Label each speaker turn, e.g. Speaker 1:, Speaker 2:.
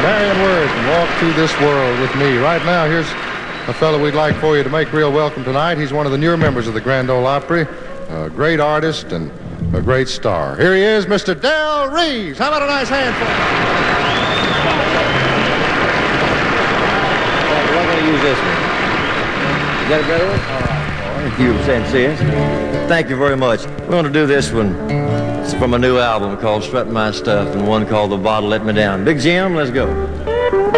Speaker 1: Marion Words and Walk Through This World with Me. Right now, here's a fellow we'd like for you to make real welcome tonight. He's one of the newer members of the Grand Ole Opry, a great artist and a great star. Here he is, Mr. Del Reeves. How about a nice hand for him?
Speaker 2: We're going to use this one. Is that a better one? All right. Thank you, Sensias. Thank you very much. We're going to do this one. It's from a new album called Strutting My Stuff and one called The Bottle Let Me Down. Big Jim, let's go.